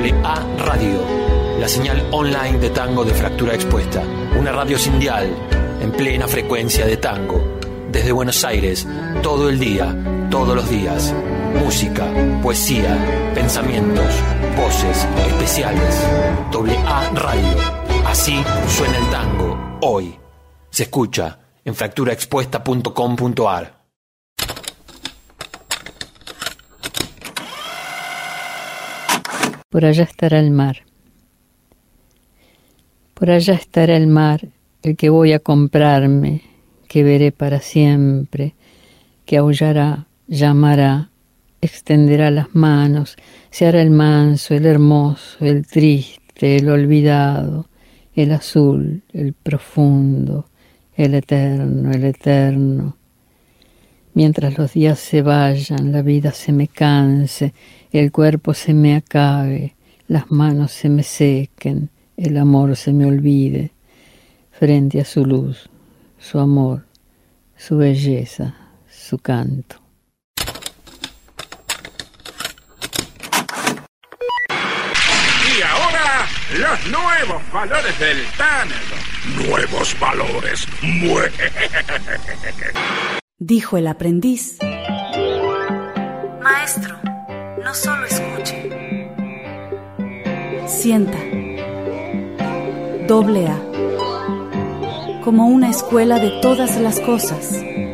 AA Radio, la señal online de tango de Fractura Expuesta. Una radio sin dial, en plena frecuencia de tango. Desde Buenos Aires, todo el día, todos los días. Música, poesía, pensamientos, voces, especiales. AA Radio. Así suena el tango, hoy. Se escucha en fracturaexpuesta.com.ar. Por allá estará el mar. Por allá estará el mar, el que voy a comprarme, que veré para siempre, que aullará, llamará, extenderá las manos, se hará el manso, el hermoso, el triste, el olvidado, el azul, el profundo, el eterno. Mientras los días se vayan, la vida se me canse, el cuerpo se me acabe, las manos se me sequen, el amor se me olvide, frente a su luz, su amor, su belleza, su canto. Y ahora, los nuevos valores del tango. Nuevos valores. Dijo el aprendiz. Maestro, no solo escuche. Sienta. AA. Como una escuela de todas las cosas.